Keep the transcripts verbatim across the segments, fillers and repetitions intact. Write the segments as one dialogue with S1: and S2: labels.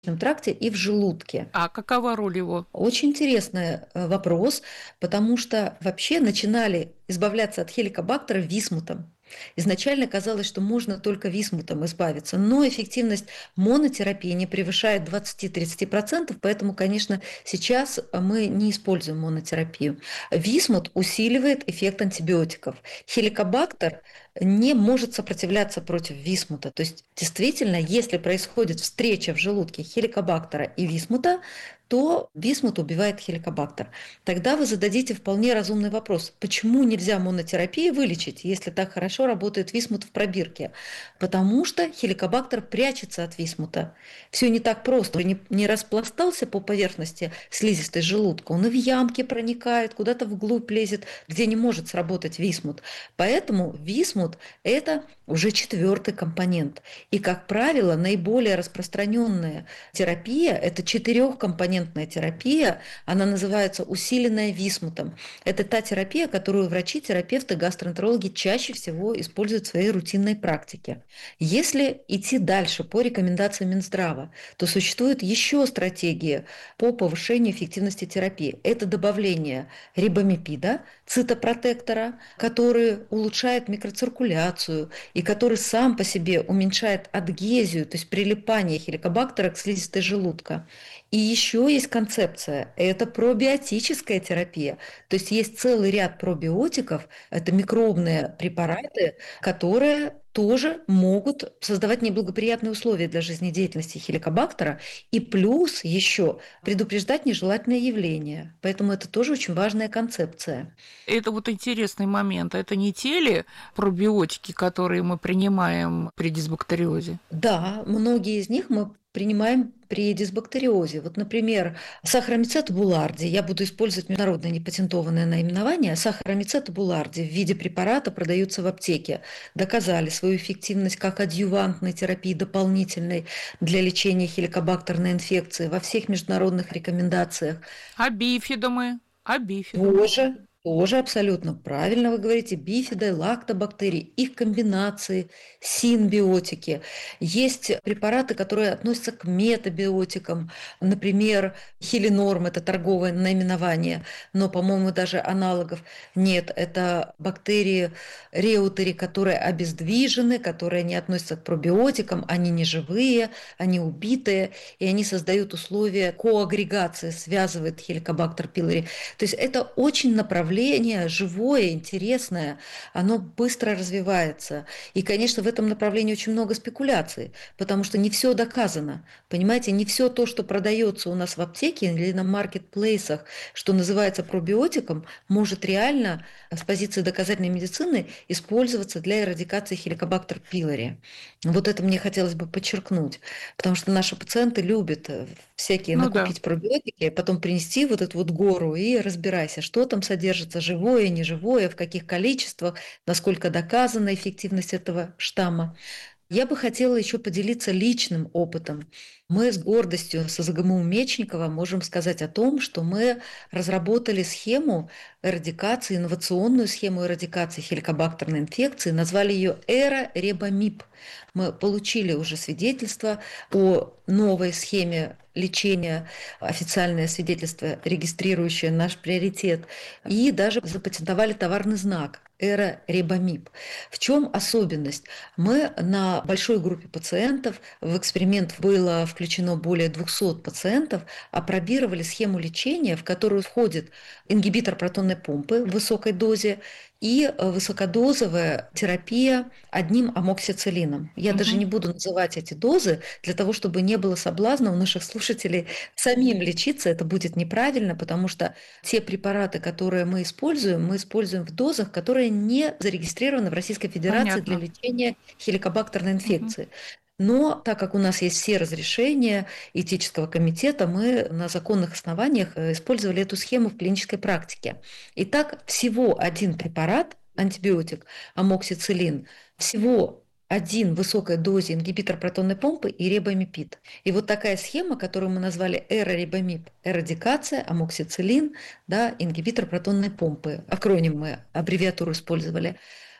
S1: тракте и в желудке.
S2: А какова роль его?
S1: Очень интересный вопрос, потому что вообще начинали избавляться от хеликобактера висмутом. Изначально казалось, что можно только висмутом избавиться, но эффективность монотерапии не превышает двадцать-тридцать процентов, поэтому, конечно, сейчас мы не используем монотерапию. Висмут усиливает эффект антибиотиков. Хеликобактер не может сопротивляться против висмута. То есть, действительно, если происходит встреча в желудке хеликобактера и висмута, то висмут убивает хеликобактер. Тогда вы зададите вполне разумный вопрос, почему нельзя монотерапией вылечить, если так хорошо работает висмут в пробирке? Потому что хеликобактер прячется от висмута. Все не так просто. Он не распластался по поверхности слизистой желудка, он и в ямки проникает, куда-то вглубь лезет, где не может сработать висмут. Поэтому висмут – это уже четвертый компонент. И, как правило, наиболее распространенная терапия – это четырехкомпонентная терапия, она называется усиленная висмутом. Это та терапия, которую врачи, терапевты, гастроэнтерологи чаще всего используют в своей рутинной практике. Если идти дальше по рекомендациям Минздрава, то существует еще стратегия по повышению эффективности терапии. Это добавление рибамипида, цитопротектора, который улучшает микроциркуляцию и который сам по себе уменьшает адгезию, то есть прилипание хеликобактера к слизистой желудка. И еще есть концепция – это пробиотическая терапия. То есть есть целый ряд пробиотиков, это микробные препараты, которые тоже могут создавать неблагоприятные условия для жизнедеятельности хеликобактера и плюс еще предупреждать нежелательные явления. Поэтому это тоже очень важная концепция.
S2: Это вот интересный момент. Это не те ли пробиотики, которые мы принимаем при дисбактериозе?
S1: Да, многие из них мы принимаем при дисбактериозе. Вот, например, сахаромицет буларди, я буду использовать международное непатентованное наименование, сахаромицет буларди в виде препарата продаются в аптеке. Доказали свою эффективность как адъювантной терапии дополнительной для лечения хеликобактерной инфекции во всех международных рекомендациях.
S2: А бифидомы? А бифидомы?
S1: Тоже. Тоже абсолютно правильно вы говорите. Бифиды, лактобактерии, их комбинации, синбиотики. Есть препараты, которые относятся к метабиотикам. Например, хелинорм – это торговое наименование, но, по-моему, даже аналогов нет. Это бактерии реутери, которые обездвижены, которые не относятся к пробиотикам, они не живые, они убитые, и они создают условия коагрегации, связывает хеликобактер пилори. То есть это очень направление живое, интересное, оно быстро развивается. И, конечно, в этом направлении очень много спекуляций, потому что не все доказано. Понимаете, не все то, что продается у нас в аптеке или на маркетплейсах, что называется пробиотиком, может реально с позиции доказательной медицины использоваться для эрадикации хеликобактер пилори. Вот это мне хотелось бы подчеркнуть, потому что наши пациенты любят всякие
S2: Ну
S1: накупить
S2: да.
S1: пробиотики, потом принести вот эту вот гору и разбирайся, что там содержится, живое, неживое, в каких количествах, насколько доказана эффективность этого штамма. Я бы хотела еще поделиться личным опытом. Мы с гордостью с СЗГМУ Мечникова можем сказать о том, что мы разработали схему эрадикации, инновационную схему эрадикации хеликобактерной инфекции, назвали ее эра-ребамип. Мы получили уже свидетельство о новой схеме лечения, официальное свидетельство, регистрирующее наш приоритет, и даже запатентовали товарный знак эра-ребамип. В чем особенность? Мы на большой группе пациентов, в эксперимент было включено более двухсот пациентов, опробировали схему лечения, в которую входит ингибитор протонной помпы в высокой дозе и высокодозовая терапия одним амоксициллином. Я
S2: Угу.
S1: даже не буду называть эти дозы, для того, чтобы не было соблазна у наших слушателей самим лечиться. Это будет неправильно, потому что те препараты, которые мы используем, мы используем в дозах, которые не зарегистрированы в Российской Федерации для
S2: Понятно.
S1: лечения хеликобактерной
S2: Угу.
S1: инфекции. Но так как у нас есть все разрешения этического комитета, мы на законных основаниях использовали эту схему в клинической практике. Итак, всего один препарат, антибиотик, амоксициллин, всего один в высокой дозе ингибитор протонной помпы и ребамипид. И вот такая схема, которую мы назвали эра-ребамип, эрадикация, амоксициллин, да, ингибитор протонной помпы. Акроним мы, аббревиатуру использовали.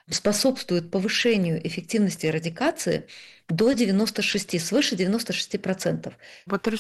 S1: способствует повышению эффективности эрадикации до девяноста шести, свыше девяноста шести процентов.